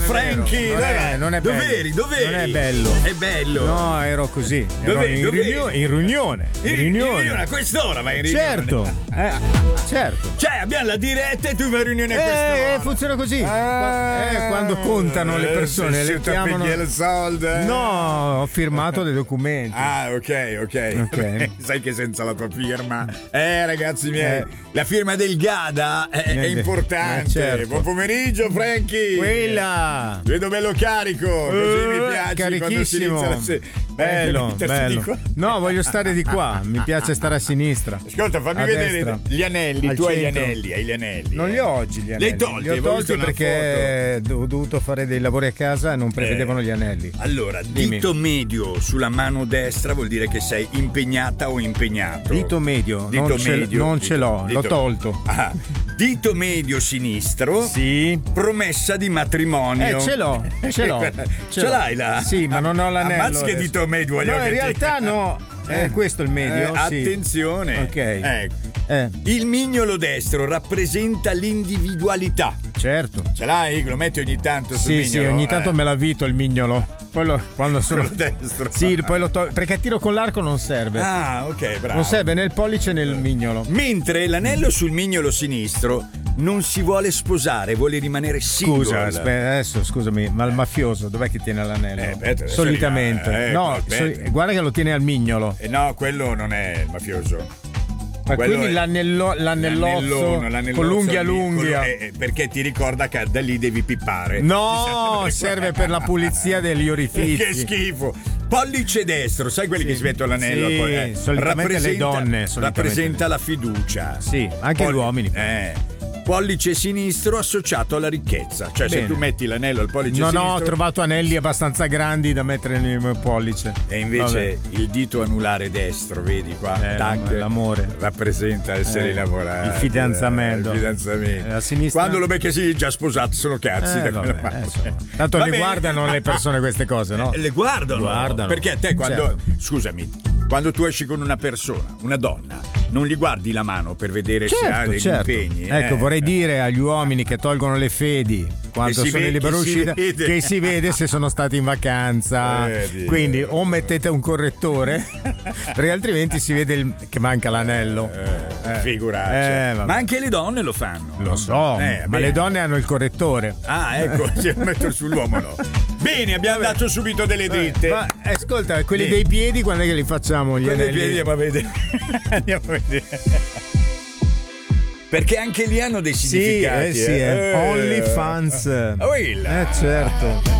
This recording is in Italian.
Frankie, non è bello. Dov'eri? Non è bello. È bello. No, ero così. Dov'eri? In riunione. In riunione, a quest'ora vai in riunione. Certo. Cioè, abbiamo la diretta e tu vai in riunione a quest'ora. Funziona così. Quando contano le persone, le chiamano. Il soldo. No, ho firmato dei documenti. Ah, ok. Sai che senza la tua firma, ragazzi miei, la firma del GADA è importante. Certo. Buon pomeriggio, Frankie. Quella. Vedo bello carico, così mi piace. Carichissimo. Quando si inizia Bello. di qua. No, voglio stare di qua. Mi piace stare a sinistra. Ascolta, fammi vedere destra. gli anelli. Al Tu hai gli centro. anelli. Non li ho oggi gli anelli. Li hai tolti? Li ho Avevo visto tolti una perché ho dovuto fare dei lavori a casa e non prevedevano gli anelli. Allora, Dimmi. dito medio sulla mano destra vuol dire che sei impegnata o impegnato. Dito medio, non ce l'ho, l'ho tolto. Ah, dito medio sinistro. Sì. Promessa di matrimonio. Ce l'ho. Ce l'hai là? Sì, ma non ho l'anello. Ammazza che adesso. dito medio. No, in realtà no. Questo è il medio. Sì. Attenzione. Ok. Ecco. Il mignolo destro rappresenta l'individualità. Certo. Ce l'hai? Lo metti ogni tanto sul mignolo? Sì, ogni tanto me l'avvito il mignolo. Poi quando sono quello destro. Sì, poi lo tolgo perché tiro con l'arco non serve. Ah, ok, bravo. Non serve né il pollice né il mignolo. Mentre l'anello sul mignolo sinistro non si vuole sposare, vuole rimanere single. Scusa, adesso scusami, ma il mafioso dov'è che tiene l'anello? Solitamente. Guarda che lo tiene al mignolo. No, quello non è il mafioso. Ma quindi l'annellozzo con l'unghia. Perché ti ricorda che da lì devi pippare. No, serve per la pulizia degli orifici. Che schifo. Pollice destro, sai quelli che si mettono l'anello? Sì, solitamente le donne. Rappresenta la fiducia. Sì, anche gli uomini. Pollice sinistro associato alla ricchezza. Cioè, se tu metti l'anello al pollice sinistro. No, ho trovato anelli abbastanza grandi da mettere nel mio pollice. E invece il dito anulare destro, vedi qua? L'amore. Rappresenta essere innamorati. Il fidanzamento. A sinistra. Quando lo becchi sì, già sposato, sono cazzi. Tanto le guardano le persone queste cose, no? Le guardano. Perché a te quando. Certo. Scusami. Quando tu esci con una persona, una donna, non gli guardi la mano per vedere se ha degli impegni. Ecco, vorrei dire agli uomini che tolgono le fedi quando sono in libera uscita che si vede se sono stati in vacanza. Quindi o mettete un correttore perché altrimenti si vede che manca l'anello. Figuraccia. Ma anche le donne lo fanno. Lo so, ma le donne hanno il correttore. Ah, ecco, se lo metto sull'uomo no. Bene, abbiamo dato subito delle dritte. Ma ascolta, quelli dei piedi quando è che li facciamo? Gli anelli? Dei piedi andiamo a vedere. Perché anche lì hanno dei significati. Only fans. Certo.